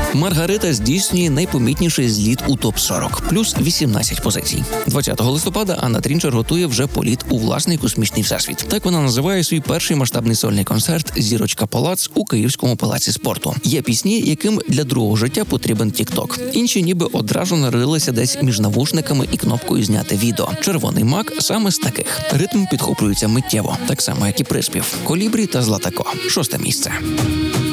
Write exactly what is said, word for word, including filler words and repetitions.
Маргарита здійснює найпомітніший зліт у топ сорок, плюс вісімнадцять позицій. двадцятого листопада Анна Трінчер готує вже політ у власний космічний всесвіт. Так вона називає свій перший масштабний сольний концерт «Зірочка Палац» у Київському палаці спорту. Є пісні, яким для другого життя потрібен тік-ток. Інші ніби одразу нарилися десь між навушниками і кнопкою «Зняти відео». «Червоний мак» саме з таких. Ритм підхоплюється миттєво, так само, як і приспів. «Колібрі» та «Златако» – шосте місце.